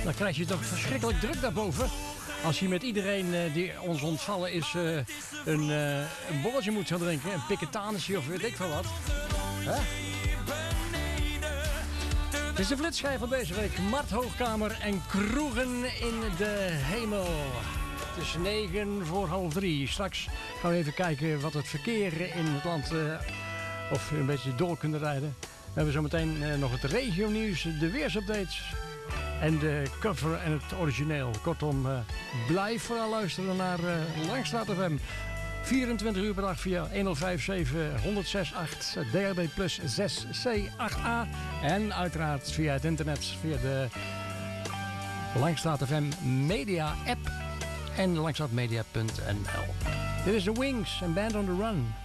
Dan krijg je toch verschrikkelijk druk daarboven. Als je met iedereen die ons ontvallen is een borreltje moet gaan drinken. Een piketanisje of weet ik veel wat. Hè? Het is de flitsschijf van deze week. Mart Hoogkamer en kroegen in de hemel. Het is 2:09. Straks gaan we even kijken wat het verkeer in het land... of we een beetje door kunnen rijden. We hebben zometeen nog het regionieuws, de weersupdates... en de cover en het origineel. Kortom, blijf vooral luisteren naar Langstraat FM. 24 uur per dag via 1057 1068 DHB plus 6C8A. En uiteraard via het internet, via de Langstraat FM Media app en langstraatmedia.nl. Dit is The Wings en Band on the Run.